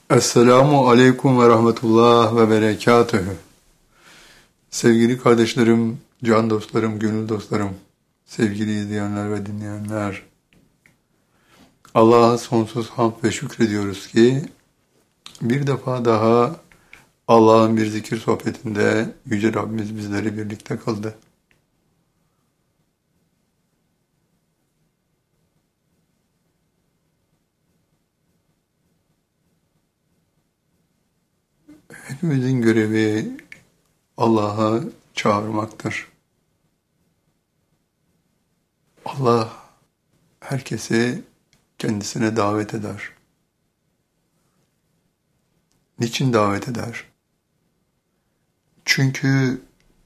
Esselamu aleyküm ve rahmetullah ve berekatühü. Sevgili kardeşlerim, can dostlarım, gönül dostlarım, sevgili izleyenler ve dinleyenler. Allah'a sonsuz hamd ve şükrediyoruz ki bir defa daha Allah'ın bir zikir sohbetinde Yüce Rabbimiz bizleri birlikte kıldı. Hepimizin görevi Allah'a çağırmaktır. Allah herkesi kendisine davet eder. Niçin davet eder? Çünkü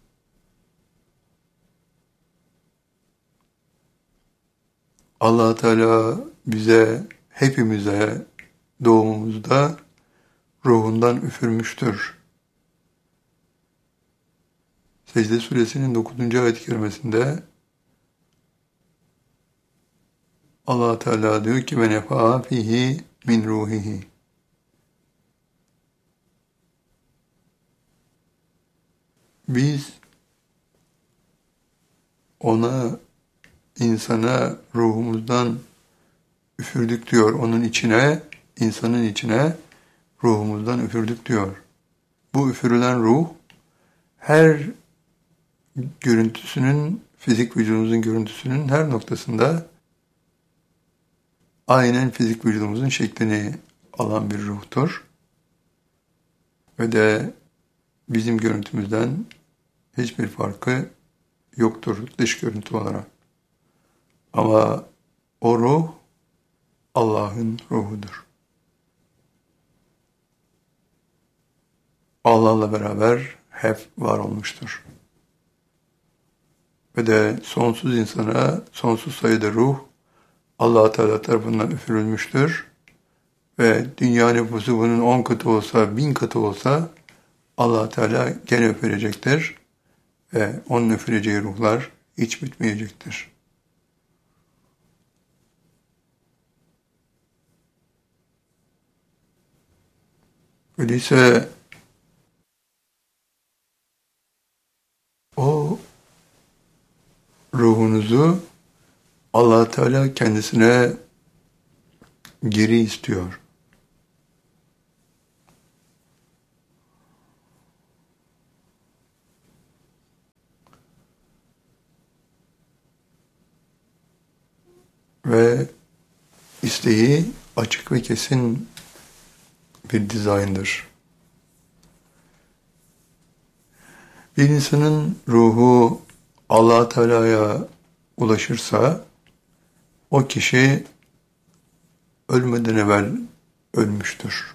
Allah Teala bize, hepimize doğumumuzda ruhundan üfürmüştür. Secde suresinin 9. ayet-i kerimesinde Allah Teala diyor ki ve nefa'a fihi min ruhihi. Biz ona, insana ruhumuzdan üfürdük diyor. Onun içine, insanın içine ruhumuzdan üfürdük diyor. Bu üfürülen ruh her görüntüsünün, fizik vücudumuzun görüntüsünün her noktasında aynen fizik vücudumuzun şeklini alan bir ruhtur. Ve de bizim görüntümüzden hiçbir farkı yoktur dış görüntü olarak. Ama o ruh Allah'ın ruhudur. Allah'la beraber hep var olmuştur. Ve de sonsuz insana sonsuz sayıda ruh Allah Teala tarafından üfürülmüştür. Ve dünya nüfusu bunun 10 katı olsa, 1000 katı olsa Allah Teala gene üfürecektir. Ve onun üfüreceği ruhlar hiç bitmeyecektir. Öyleyse o ruhunuzu Allah Teala kendisine geri istiyor. Ve isteği açık ve kesin bir dizayndır. Bir insanın ruhu Allah Teala'ya ulaşırsa o kişi ölmeden evvel ölmüştür.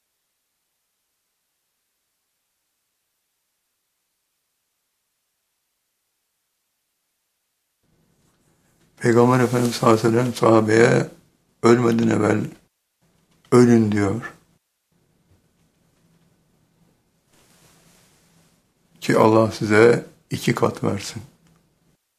Peygamber Efendimiz sallallahu aleyhi ve sellem sahabeye ölmeden evvel ölün diyor. Ki Allah size 2 kat versin.